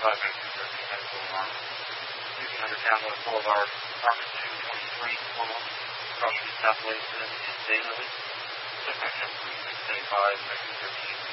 200 Townwest Boulevard, apartment 223, across from Southwest and Daily. 635, 13.